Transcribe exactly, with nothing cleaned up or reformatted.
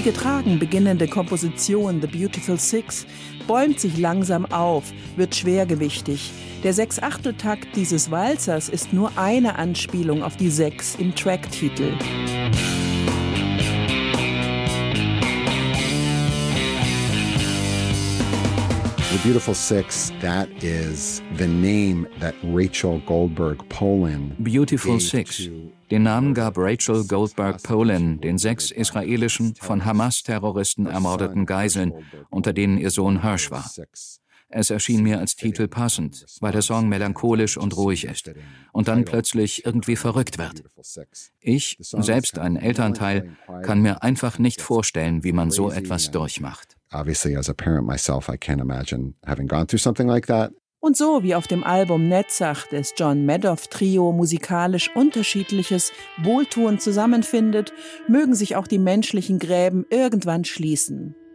getragen beginnende Komposition The Beautiful Six bäumt sich langsam auf, wird schwergewichtig. Der Sechsachteltakt dieses Walzers ist nur eine Anspielung auf die Sechs im Tracktitel. The Beautiful Six, that is the name that Rachel Goldberg Polin Beautiful Six. Den Namen gab Rachel Goldberg Polin den sechs israelischen, von Hamas-Terroristen ermordeten Geiseln, unter denen ihr Sohn Hirsch war. Es erschien mir als Titel passend, weil der Song melancholisch und ruhig ist und dann plötzlich irgendwie verrückt wird. Ich, selbst ein Elternteil, kann mir einfach nicht vorstellen, wie man so etwas durchmacht. Obviously, as a parent myself, I can't imagine having gone through something like that. Und so wie auf dem Album Netzach des John Madoff Trio musikalisch Unterschiedliches wohltuend zusammenfindet, mögen sich auch die menschlichen Gräben irgendwann schließen.